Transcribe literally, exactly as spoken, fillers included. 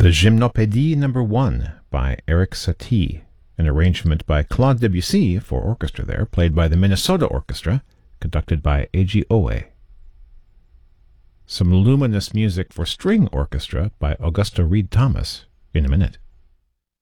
The Gymnopédie Number One by Erik Satie, an arrangement by Claude Debussy for orchestra there, played by the Minnesota Orchestra, conducted by Eiji Oe. Some luminous music for string orchestra by Augusta Reed Thomas in a minute.